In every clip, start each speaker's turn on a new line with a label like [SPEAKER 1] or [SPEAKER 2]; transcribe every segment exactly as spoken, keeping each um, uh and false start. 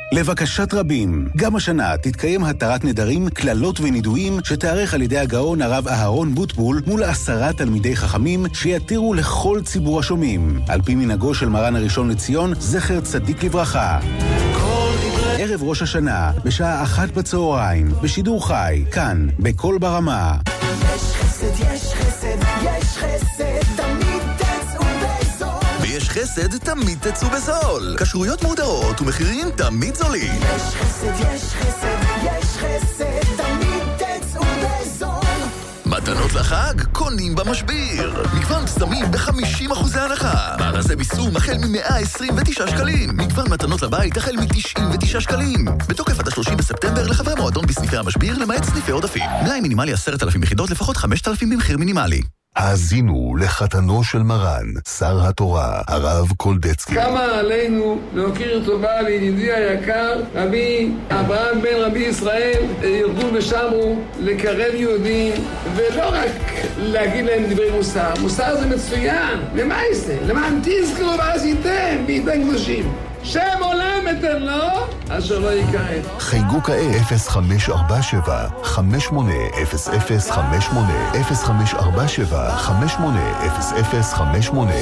[SPEAKER 1] לבקשת רבים, גם השנה תתקיים התרת נדרים, כללות ונידויים שתארך על ידי הגאון הרב אהרון בוטבול מול עשרה תלמידי חכמים שיתירו לכל ציבור השומעים, על פי מנהגו של מרן הראשון לציון, זכר צדיק לברכה. ערב ראש השנה, בשעה אחת בצהריים, בשידור חי, כאן, בכל ברמה.
[SPEAKER 2] יש חסד, יש חסד, יש חסד, תמיד תצאו בזול.
[SPEAKER 3] ויש חסד, תמיד תצאו בזול. כשרויות מודרות ומחירים תמיד זולים.
[SPEAKER 2] יש חסד, יש חסד, יש חסד, תמיד תצאו בזול.
[SPEAKER 3] מתנות לחג, קונים במשביר. מגוון פסטמים ב-חמישים אחוז הנחה. מארזי ביסום החל מ-מאה עשרים ותשעה שקלים. מגוון מתנות לבית החל מ-תשעים ותשעה שקלים. בתוקף עד ה-שלושים בספטמבר לחברי מועדון בסניפי המשביר, למעט סניפי עודפים. מלאי מינימלי עשרת אלפים יחידות, לפחות חמשת אלפים במחיר מינימלי.
[SPEAKER 4] האזינו לחתנו של מרן, שר התורה, הרב קולדצקי.
[SPEAKER 5] כמה עלינו להוקיר טובה לידידי היקר, רבי אברהם בן רבי ישראל, ירדו ושמו לקרב יהודים, ולא רק להגיד להם דברי מוסר. מוסר זה מצוין, למה זה? למען תזכרו ועשיתם בידי קדושים. שם עולם אתן לו, אשר לא יקראת.
[SPEAKER 4] חייגו כעת אפס חמש ארבע שבע חמש שמונה אפס אפס חמש שמונה אפס חמש ארבע שבע חמש שמונה אפס אפס חמש שמונה.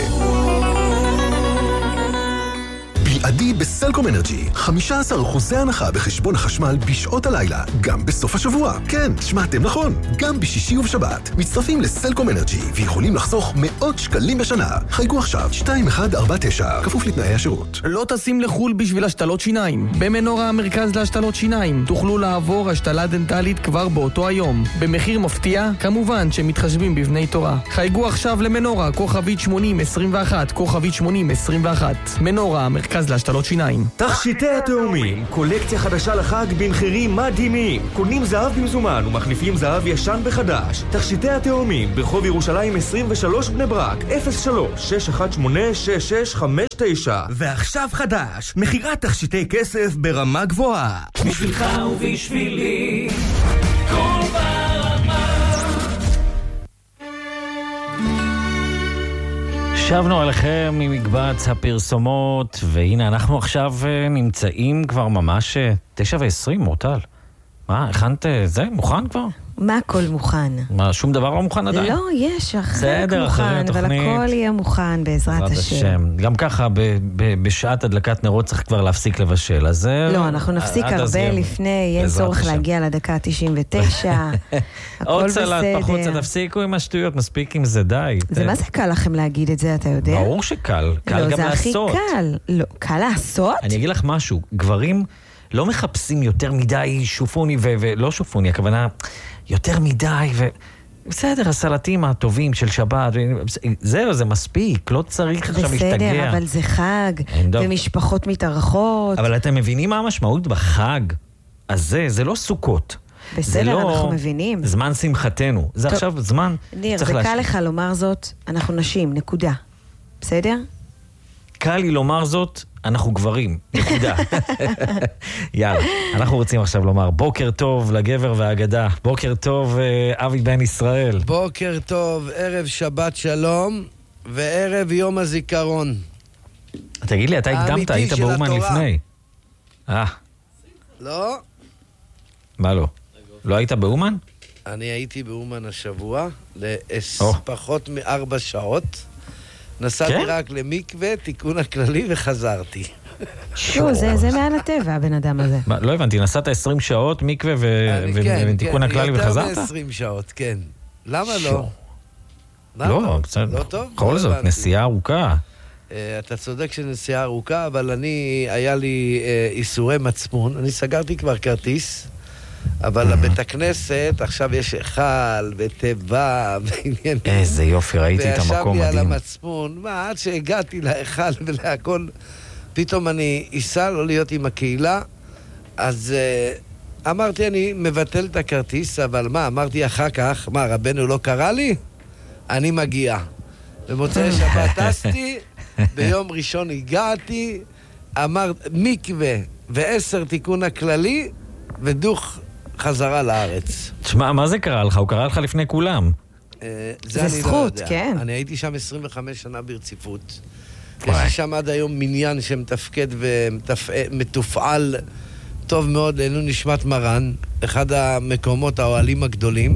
[SPEAKER 6] בלעדי בסלקום אנרג'י, חמישה עשר אחוז הנחה בחשבון החשמל בשעות הלילה, גם בסוף השבוע. כן, שמעתם נכון, גם בשישי ובשבת. מצטרפים לסלקום אנרג'י ויכולים לחסוך מאות שקלים בשנה. חייגו עכשיו שתיים אחת ארבע תשע, כפוף לתנאי השירות.
[SPEAKER 7] לא טסים לחול בשביל השתלות שיניים. במנורה המרכז להשתלות שיניים תוכלו לעבור השתלה דנטלית כבר באותו היום, במחיר מפתיע, כמובן שמתחשבים בבני תורה. חייגו עכשיו למנורה, כוכבית שמונים עשרים ואחת, כוכבית שמונים עשרים ואחת. מנורה המרכז להשתלות שיניים.
[SPEAKER 8] תכשיטי התאומים, קולקציה חדשה לחג במחירים מדהימים. קונים זהב במזומן ומחליפים זהב ישן בחדש. תכשיטי התאומים, ברחוב ירושלים עשרים ושלוש בני ברק, אפס שלוש שש אחת שמונה שש שש חמש תשע. ועכשיו חדש, מחירת תכשיטי כסף ברמה גבוהה.
[SPEAKER 2] בשבילך ובשבילי, כל ברמה.
[SPEAKER 9] שבנו עליכם ממקבץ הפרסומות, והנה אנחנו עכשיו נמצאים כבר ממש תשע ועשרים, מורטל. מה, הכנת זה? מוכן כבר?
[SPEAKER 10] מה הכל מוכן?
[SPEAKER 9] מה, שום דבר לא מוכן עדיין?
[SPEAKER 10] לא, יש, החלק מוכן, אבל הכל יהיה מוכן בעזרת השם.
[SPEAKER 9] גם ככה, בשעת הדלקת נרות צריך כבר להפסיק לבשל, אז זה...
[SPEAKER 10] לא, אנחנו נפסיק הרבה לפני, אין צורך להגיע לדקה תשעים ותשע, הכל בסדר.
[SPEAKER 9] עוד צלת פחוצה, תפסיקו עם השטויות, מספיק עם זה, די.
[SPEAKER 10] זה מה זה קל לכם להגיד את זה, אתה יודע?
[SPEAKER 9] ברור שקל, קל גם לעשות.
[SPEAKER 10] לא, זה הכי קל. לא, קל לעשות?
[SPEAKER 9] אני אגיד לך משהו, גברים לא מחפשים יותר מדי שופוני, ולא שופוני, הכוונה... יותר מדי, ו... בסדר, הסלטים הטובים של שבת, זהו, זה מספיק, לא צריך עכשיו להשתגע.
[SPEAKER 10] בסדר, אבל זה חג, ומשפחות מתארחות.
[SPEAKER 9] אבל אתם מבינים מה המשמעות בחג? אז זה, זה לא סוכות.
[SPEAKER 10] בסדר, אנחנו מבינים.
[SPEAKER 9] זמן שמחתנו. זה עכשיו זמן...
[SPEAKER 10] ניר, זה קל לך לומר זאת, אנחנו נשים, נקודה. בסדר?
[SPEAKER 9] קל לי לומר זאת, אנחנו גברים, נקודה. יאללה, אנחנו רוצים עכשיו לומר בוקר טוב לגבר והאגדה. בוקר טוב, אבי בן ישראל.
[SPEAKER 11] בוקר טוב, ערב שבת שלום וערב יום הזיכרון.
[SPEAKER 9] תגיד לי, אתה הקדמת, היית באומן לפני. אה.
[SPEAKER 11] לא.
[SPEAKER 9] מה לא? לא היית באומן?
[SPEAKER 11] אני הייתי באומן השבוע, לפחות מארבע שעות. נסעתי רק למקווה, תיקון הכללי וחזרתי.
[SPEAKER 10] שו, זה מעל הטבע, הבן אדם הזה.
[SPEAKER 9] לא הבנתי, נסעת עשרים שעות, מקווה ותיקון הכללי וחזרת?
[SPEAKER 11] יותר מ-עשרים שעות, כן. למה לא?
[SPEAKER 9] לא,
[SPEAKER 11] לא טוב?
[SPEAKER 9] בכל זאת, נסיעה ארוכה.
[SPEAKER 11] אתה צודק שנסיעה ארוכה, אבל אני, היה לי איסורי מצפון, אני סגרתי כבר כרטיס, אבל לבית הכנסת, עכשיו יש חל וטבע ועניינים.
[SPEAKER 9] איזה יופי, ראיתי את המקום מדהים.
[SPEAKER 11] וישב לי על המצפון, מה, עד שהגעתי להיכל ולהכל, פתאום אני אסע לא להיות עם הקהילה, אז uh, אמרתי, אני מבטל את הכרטיס, אבל מה, אמרתי אחר כך, מה, רבנו לא קרא לי? אני מגיע. במוצאי שבת טסתי, ביום ראשון הגעתי, אמר מקווה ועשר תיקון הכללי, ודוך חזרה לארץ.
[SPEAKER 9] תשמע, מה זה קרה לך? הוא קרא לך לפני כולם.
[SPEAKER 11] זה זכות, כן. אני הייתי שם עשרים וחמש שנה ברציפות, יש לי שם עד היום מניין שמתפקד ומתופעל טוב מאוד, לעילוי נשמת מרן, אחד המקומות האוהלים הגדולים,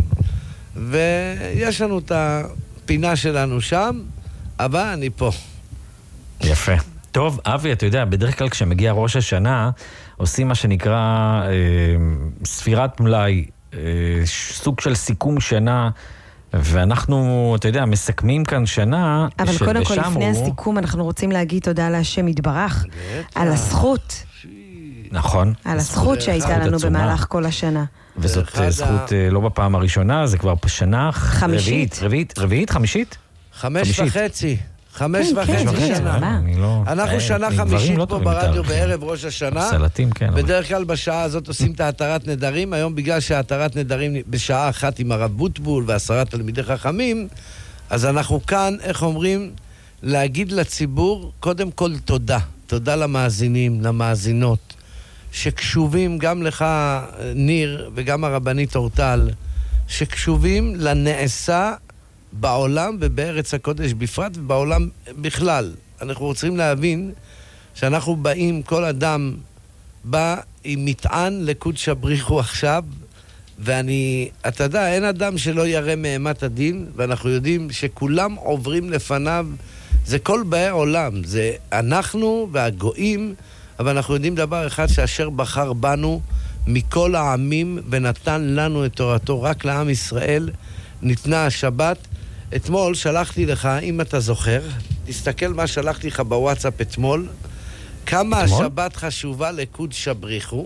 [SPEAKER 11] ויש לנו את הפינה שלנו שם, אבל אני פה.
[SPEAKER 9] יפה. טוב, אבי, אתה יודע, בדרך כלל כשמגיע ראש השנה, עושים מה שנקרא אה, ספירת מלאי, אה, סוג של סיכום שנה, ואנחנו, אתה יודע, מסכמים כאן שנה.
[SPEAKER 10] אבל קודם כל, לפני הסיכום, אנחנו רוצים להגיד תודה להשם יתברך, על הזכות.
[SPEAKER 9] נכון.
[SPEAKER 10] על הזכות שהייתה לנו במהלך כל השנה.
[SPEAKER 9] וזאת זכות לא בפעם הראשונה, זה כבר שנה רביעית, רביעית, רביעית, חמישית?
[SPEAKER 11] חמש וחצי. חמש וחצי שנה. אנחנו שנה חמישית פה ברדיו בערב ראש השנה. בדרך כלל בשעה הזאת עושים את ההתרת נדרים. היום בגלל שההתרת נדרים בשעה אחת עם הרב בוטבול ועשרה תלמידי חכמים, אז אנחנו כאן, איך אומרים, להגיד לציבור, קודם כל תודה. תודה למאזינים, למאזינות, שקשובים גם לך, ניר, וגם הרבנית אורטל, שקשובים לנעשה בעולם ובארץ הקודש בפרט ובעולם בכלל. אנחנו רוצים להבין שאנחנו באים, כל אדם בא עם מטען לקודש הבריחו עכשיו, ואני, אתה יודע, אין אדם שלא ירא מאימת הדין, ואנחנו יודעים שכולם עוברים לפניו, זה כל באי עולם, זה אנחנו והגויים, אבל אנחנו יודעים דבר אחד, שאשר בחר בנו מכל העמים ונתן לנו את תורתו, רק לעם ישראל ניתנה השבת. אתמול שלחתי לך, אם אתה זוכר, תסתכל מה שלחתי לך בוואטסאפ אתמול, כמה אתמול? השבת חשובה לקודש הבריחו,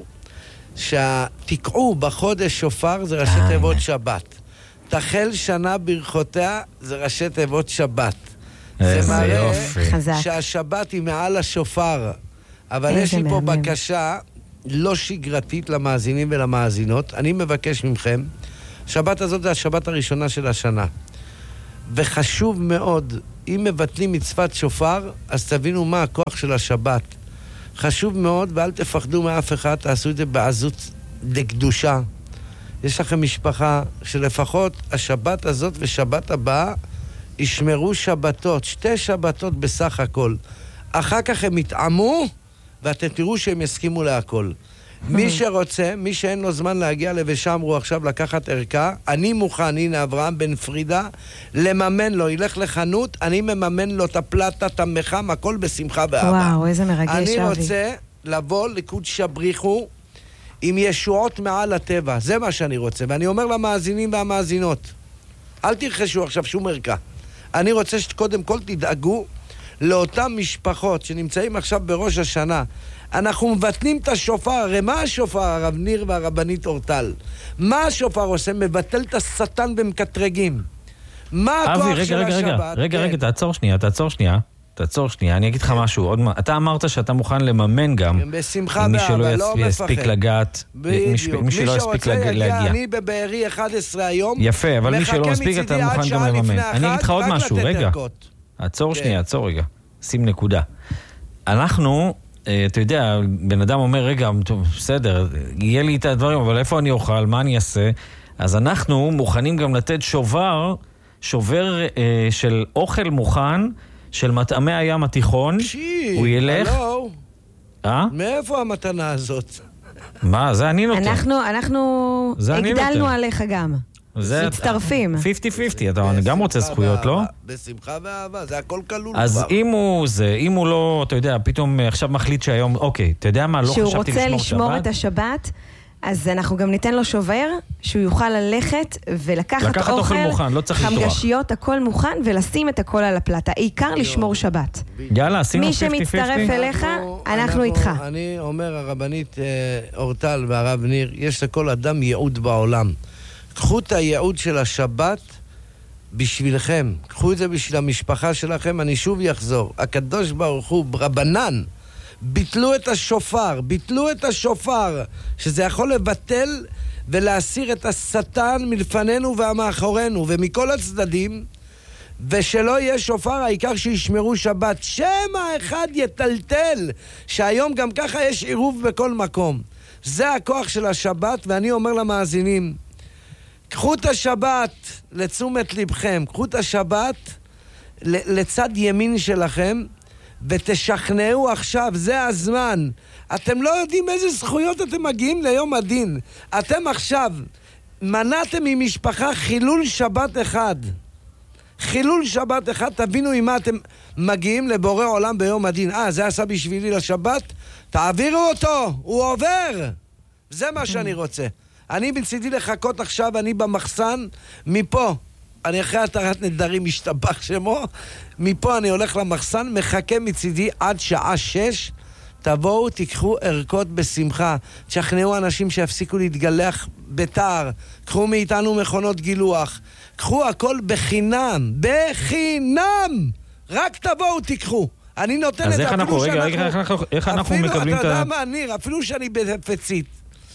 [SPEAKER 11] שתקעו בחודש שופר זה ראשי תיבות שבת. תחל שנה ברכותיה זה ראשי תיבות שבת. זה מראה שהשבת היא מעל השופר. אבל יש לי פה בקשה לא שגרתית למאזינים ולמאזינות. אני מבקש מכם, השבת הזאת זה השבת הראשונה של השנה. וחשוב מאוד, אם מבטלים מצוות שופר, אז תבינו מה הכוח של השבת. חשוב מאוד, ואל תפחדו מאף אחד, תעשו את זה בעזות לקדושה. יש לכם משפחה שלפחות השבת הזאת ושבת הבאה ישמרו שבתות, שתי שבתות בסך הכל. אחר כך הם יתעמו, ואתם תראו שהם יסכימו להכל. מי שרוצה, מי שאין לו זמן להגיע לבשמרו עכשיו לקחת ערכה, אני מוכן, הנה אברהם בן פרידה, לממן לו, ילך לחנות, אני מממן לו את הפלטה, את המחם, הכל בשמחה ואהבה.
[SPEAKER 10] וואו, איזה מרגש, אבי.
[SPEAKER 11] אני רוצה לבוא לקודש הבריחו עם ישועות מעל הטבע, זה מה שאני רוצה. ואני אומר למאזינים והמאזינות, אל תרחשו עכשיו שום ערכה. אני רוצה שקודם כל תדאגו לאותן משפחות שנמצאים עכשיו בראש השנה. אנחנו מבטלים את השופר. הרי מה השופר, הרב ניר והרבנית אורטל? מה השופר עושה? מבטל את השטן במקטרגים. מה הכוח של השבת?
[SPEAKER 9] רגע, רגע, רגע, תעצור שנייה, תעצור שנייה. תעצור שנייה, אני אגיד לך משהו. עוד מה, אתה אמרת שאתה מוכן לממן גם.
[SPEAKER 11] בשמחה באהבה, לא
[SPEAKER 9] מי שלא יספיק לגעת.
[SPEAKER 11] בדיוק. מי שרוצה יגיע, אני בבארי אחד עשרה היום.
[SPEAKER 9] יפה, אבל מי שלא יספיק אתה מוכן גם לממן. אני אגיד לך עוד משהו, רגע. עצור שנייה, עצור רגע. שים נקודה. אנחנו, אתה יודע, בן אדם אומר, רגע, בסדר, יהיה לי את הדברים, אבל איפה אני אוכל, מה אני אעשה? אז אנחנו מוכנים גם לתת שובר, שובר אה, של אוכל מוכן, של מטעמי הים התיכון.
[SPEAKER 11] פשי,
[SPEAKER 9] הוא ילך...
[SPEAKER 11] הלו.
[SPEAKER 9] אה?
[SPEAKER 11] מאיפה המתנה הזאת?
[SPEAKER 9] מה? זה אני נותן.
[SPEAKER 10] אנחנו, אנחנו הגדלנו עליך גם. מצטרפים.
[SPEAKER 9] חמישים חמישים, אתה גם רוצה זכויות, לא?
[SPEAKER 11] בשמחה ואהבה, זה הכל כלול.
[SPEAKER 9] אז אם הוא זה, אם הוא לא, אתה יודע, פתאום עכשיו מחליט שהיום, אוקיי, אתה יודע מה, לא חשבתי לשמור שבת.
[SPEAKER 10] שהוא רוצה לשמור את השבת, אז אנחנו גם ניתן לו שובר, שהוא יוכל ללכת ולקחת אוכל, חמגשיות, הכל מוכן, ולשים את הכל על הפלטה. העיקר לשמור שבת.
[SPEAKER 9] יאללה, עשינו חמישים חמישים.
[SPEAKER 10] מי שמצטרף אליך, אנחנו איתך.
[SPEAKER 11] אני אומר, הרבנית אורטל והרב ניר, יש לכל אדם ייעוד בעולם. קחו את הייעוד של השבת בשבילכם. קחו את זה בשביל המשפחה שלכם. אני שוב יחזור. הקדוש ברוך הוא, רבנן, ביטלו את השופר, ביטלו את השופר, שזה יכול לבטל ולהסיר את השטן מלפנינו ומאחורינו ומכל הצדדים, ושלא יהיה שופר, העיקר שישמרו שבת. שמה אחד יטלטל, שהיום גם ככה יש עירוב בכל מקום. זה הכוח של השבת, ואני אומר למאזינים, קחו את השבת לתשומת לבכם, קחו את השבת לצד ימין שלכם, ותשכנעו עכשיו, זה הזמן. אתם לא יודעים איזה זכויות אתם מגיעים ליום הדין. אתם עכשיו מנעתם ממשפחה חילול שבת אחד. חילול שבת אחד, תבינו עם מה אתם מגיעים לבורא עולם ביום הדין. אה, זה עשה בשבילי לשבת? תעבירו אותו, הוא עובר. זה מה שאני רוצה. אני מצידי לחכות עכשיו, אני במחסן, מפה. אני אחרי התרת נדרים משתבח שמו, מפה אני הולך למחסן, מחכה מצידי עד שעה שש, תבואו, תיקחו ערכות בשמחה, תשכנעו אנשים שיפסיקו להתגלח בתאר, קחו מאיתנו מכונות גילוח, קחו הכל בחינם, בחינם! רק תבואו, תיקחו. אני נותן את זה, אפילו שאנחנו...
[SPEAKER 9] איך אנחנו מקבלים את ה...
[SPEAKER 11] אפילו, אתה יודע מה, ניר, אפילו שאני בחפצית,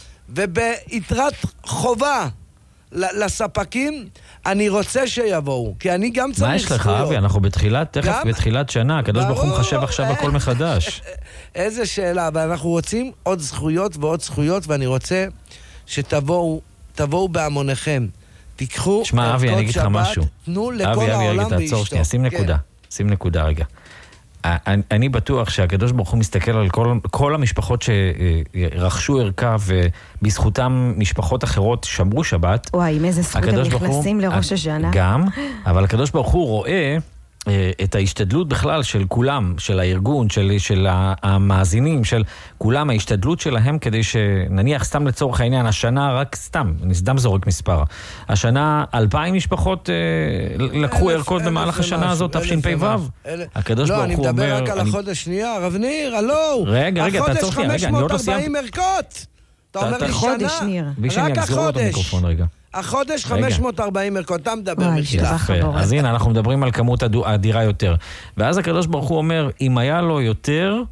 [SPEAKER 11] וביתרת חובה לספקים, אני רוצה שיבואו, כי אני גם צריך זכויות.
[SPEAKER 9] מה יש לך, אבי? אנחנו בתחילת, תכף בתחילת שנה, הקדוש ברוך הוא מחשב עכשיו הכל מחדש.
[SPEAKER 11] איזה שאלה, אבל אנחנו רוצים עוד זכויות ועוד זכויות, ואני רוצה שתבואו, תבואו בהמוניכם. תיקחו
[SPEAKER 9] שמע, אבי, אני אגיד לך משהו.
[SPEAKER 11] תנו לכל העולם
[SPEAKER 9] ואשתו. שים נקודה, שים נקודה רגע. אני בטוח שהקדוש ברוך הוא מסתכל על כל, כל המשפחות שרכשו ערכה ובזכותם משפחות אחרות שמרו שבת.
[SPEAKER 10] וואי, עם איזה זכות הם נכנסים לראש השנה.
[SPEAKER 9] גם, אבל הקדוש ברוך הוא רואה את ההשתדלות בכלל של כולם, של הארגון, של, של המאזינים, של כולם, ההשתדלות שלהם כדי שנניח סתם לצורך העניין, השנה רק סתם, אני סתם זורק מספר, השנה אלפיים משפחות לקחו ערכות במהלך השנה הזאת, תשפ"ו. הקדוש ברוך הוא אומר...
[SPEAKER 11] לא, אני מדבר רק על החודש שנייה, הרב ניר, הלו!
[SPEAKER 9] רגע, רגע, תעצור שנייה, רגע, אני עוד לא סיימת.
[SPEAKER 11] החודש חמש מאות וארבעים ערכות! אתה אומר לי שנה? רק החודש. החודש חמש מאות וארבעים ערכות, אתה מדבר מחילה.
[SPEAKER 9] אז הנה, אנחנו מדברים על כמות אדירה יותר. ואז הקדוש ברוך הוא אומר, אם היה לו יותר,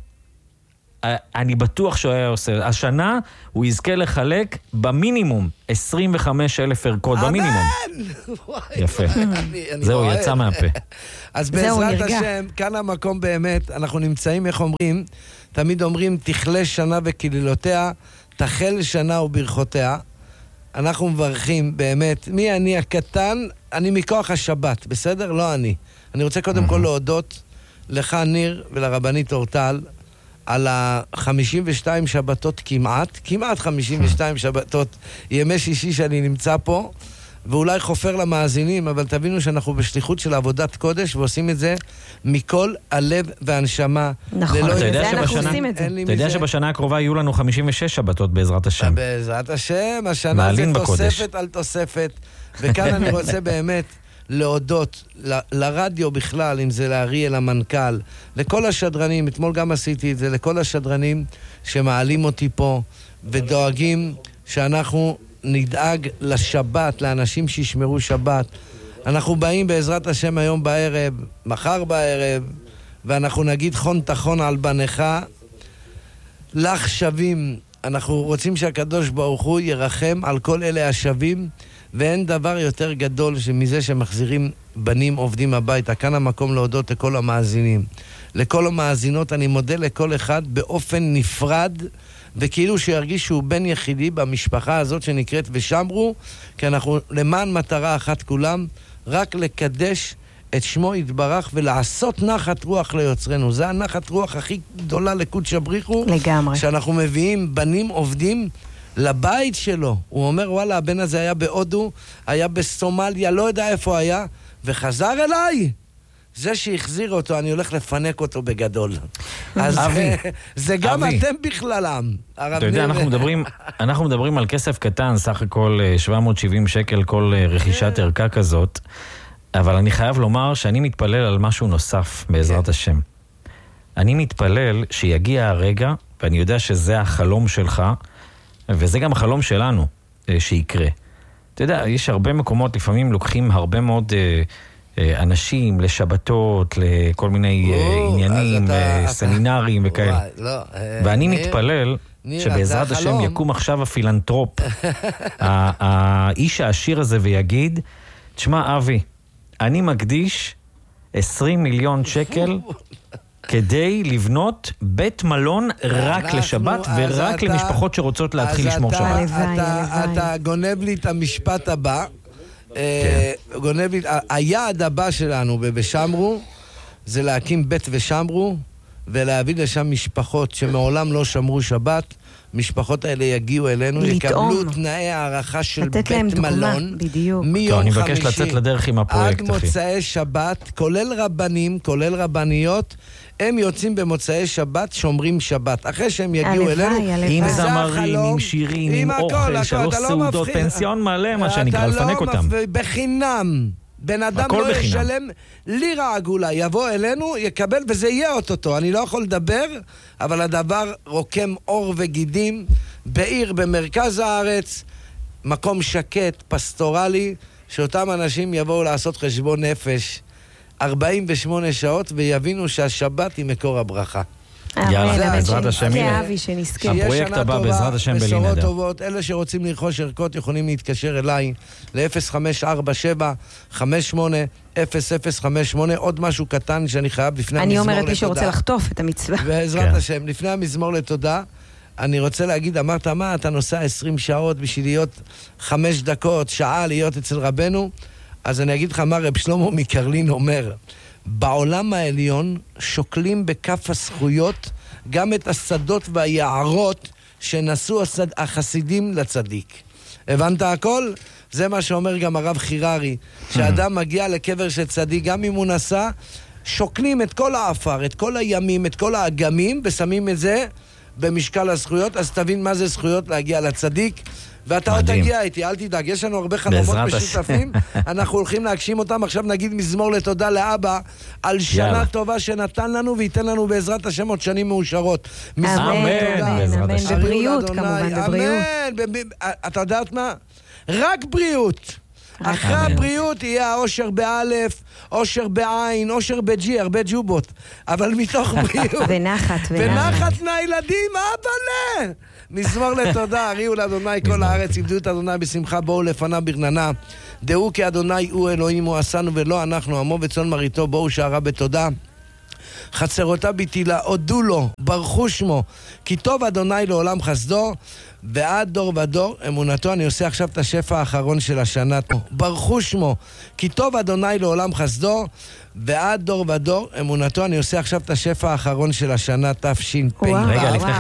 [SPEAKER 9] אני בטוח שהוא היה עושה. השנה הוא יזכה לחלק במינימום עשרים וחמישה אלף ערכות, במינימום.
[SPEAKER 11] אמן!
[SPEAKER 9] יפה. זהו, יצא מהפה.
[SPEAKER 11] אז בעזרת השם, כאן המקום באמת, אנחנו נמצאים, איך אומרים, תמיד אומרים, תכלה שנה וקללותיה, תחל שנה וברכותיה. אנחנו מברכים באמת, מי אני הקטן, אני מכוח השבת, בסדר? לא אני. אני רוצה קודם כל להודות לך ניר ולרבנית אורטל על ה-חמישים ושתיים שבתות כמעט, כמעט חמישים ושתיים שבתות, ימי שישי שאני נמצא פה, ואולי חופר למאזינים, אבל תבינו שאנחנו בשליחות של עבודת קודש, ועושים את זה מכל הלב והנשמה.
[SPEAKER 10] נכון, זה אנחנו עושים את זה.
[SPEAKER 9] אתה יודע שבשנה הקרובה יהיו לנו חמישים ושש שבתות בעזרת השם.
[SPEAKER 11] בעזרת השם, השנה זה תוספת על תוספת, וכאן אני רוצה באמת להודות ל- לרדיו בכלל, אם זה לאריאל המנכ"ל, לכל השדרנים, אתמול גם עשיתי את זה, לכל השדרנים שמעלים אותי פה, ודואגים שאנחנו נדאג לשבת, לאנשים שישמרו שבת. אנחנו באים בעזרת השם היום בערב, מחר בערב, ואנחנו נגיד חון תחון על בנך, לך שווים. אנחנו רוצים שהקדוש ברוך הוא ירחם על כל אלה השווים, ואין דבר יותר גדול מזה שמחזירים בנים עובדים הביתה. כאן המקום להודות לכל המאזינים. לכל המאזינות אני מודה לכל אחד באופן נפרד, וכאילו שירגיש שהוא בן יחידי במשפחה הזאת שנקראת ושמרו, כי אנחנו למען מטרה אחת כולם, רק לקדש את שמו יתברך ולעשות נחת רוח ליוצרנו. זה הנחת רוח הכי גדולה לקודש בריחו.
[SPEAKER 10] לגמרי.
[SPEAKER 11] שאנחנו מביאים בנים עובדים לבית שלו. הוא אומר, וואלה, הבן הזה היה בהודו, היה בסומליה, לא יודע איפה היה, וחזר אליי. זה שהחזיר אותו, אני הולך לפנק אותו בגדול. אז זה גם אתם בכללם.
[SPEAKER 9] אתה יודע, אנחנו מדברים, אנחנו מדברים על כסף קטן, סך הכל שבע מאות שבעים שקל כל רכישת ערכה כזאת, אבל אני חייב לומר שאני מתפלל על משהו נוסף בעזרת השם. אני מתפלל שיגיע הרגע, ואני יודע שזה החלום שלך, וזה גם החלום שלנו שיקרה. אתה יודע, יש הרבה מקומות, לפעמים לוקחים הרבה מאוד אנשים לשבתות, לכל מיני עניינים, סמינרים וכאלה. ואני מתפלל שבעזרת השם יקום עכשיו הפילנטרופ, האיש העשיר הזה, ויגיד, תשמע אבי, אני מקדיש עשרים מיליון שקל כדי לבנות בית מלון רק לשבת ורק למשפחות שרוצות להתחיל לשמור שבת.
[SPEAKER 11] אתה גונב לי את המשפט הבא, גונב לי, היעד הבא שלנו בשמרו זה להקים בית ושמרו ולהביא לשם משפחות שמעולם לא שמרו שבת. משפחות האלה יגיעו אלינו, יקבלו תנאי הערכה של בית מלון.
[SPEAKER 10] בדיוק.
[SPEAKER 11] מיום
[SPEAKER 9] אני מבקש לצאת לדרך עם הפרויקט,
[SPEAKER 11] אחי. עד מוצאי שבת, כולל רבנים, כולל רבניות, הם יוצאים במוצאי שבת, שומרים שבת. אחרי שהם יגיעו אלינו,
[SPEAKER 9] עם זמרים, עם שירים, עם אוכל, שלוש סעודות, פנסיון מלא, מה שנקרא, לפנק אותם.
[SPEAKER 11] בחינם. בן אדם לא ישלם לירה עגולה, יבוא אלינו, יקבל, וזה יהיה אותו. אני לא יכול לדבר, אבל הדבר רוקם אור וגידים, בעיר במרכז הארץ, מקום שקט, פסטורלי, שאותם אנשים יבואו לעשות חשבון נפש ארבעים ושמונה שעות, ויבינו שהשבת היא מקור הברכה.
[SPEAKER 9] יאללה, בעזרת השם,
[SPEAKER 11] הפרויקט הבא בעזרת השם בלי נדר. טובות, אלה שרוצים לרכוש ערכות יכולים להתקשר אליי ל-אפס חמש ארבע שבע חמש שמונה אפס אפס חמש שמונה. עוד משהו קטן שאני חייב לפני המזמור לתודה.
[SPEAKER 10] אני אומרת מי שרוצה לחטוף את המצווה.
[SPEAKER 11] בעזרת השם, לפני המזמור לתודה, אני רוצה להגיד, אמרת מה, אתה נוסע עשרים שעות בשביל להיות חמש דקות, שעה להיות אצל רבנו, אז אני אגיד לך מה רב שלמה מקרלין אומר, בעולם העליון שוקלים בכף הזכויות גם את השדות והיערות שנשאו החסידים לצדיק. הבנת הכל? זה מה שאומר גם הרב חיררי, שאדם מגיע לקבר של צדיק, גם אם הוא נסע, שוקלים את כל האפר, את כל הימים, את כל האגמים, ושמים את זה במשקל הזכויות, אז תבין מה זה זכויות להגיע לצדיק. ואתה עוד תגיע איתי, אל תדאג, יש לנו הרבה חלומות משותפים, אנחנו הולכים להגשים אותם. עכשיו נגיד מזמור לתודה לאבא על שנה טובה שנתן לנו, וייתן לנו בעזרת השם עוד שנים מאושרות.
[SPEAKER 10] אמן, אמן, בבריאות כמובן, בבריאות.
[SPEAKER 11] אמן, אתה יודעת מה? רק בריאות. אחרי הבריאות יהיה האושר באלף, אושר בעין, אושר בג'י, הרבה ג'ובות, אבל מתוך בריאות.
[SPEAKER 10] ונחת,
[SPEAKER 11] ונחת מהילדים, אבאלה! מזמור לתודה, הריעו לאדוני כל הארץ, עבדו את אדוני בשמחה, בואו לפניו ברננה. דעו כי אדוני הוא אלוהים, הוא עשנו ולא אנחנו, עמו וצאן מרעיתו, בואו שערה בתודה. חצרותה ביתילה, הודו לו, ברכו שמו, כי טוב אדוני לעולם חסדו, ועד דור ודור אמונתו. אני עושה עכשיו את השפע האחרון של השנה. ברכו שמו, כי טוב אדוני לעולם חסדו, ועד דור ודור אמונתו. אני עושה עכשיו את השפע האחרון של השנה תש"פ.
[SPEAKER 9] רגע, לפני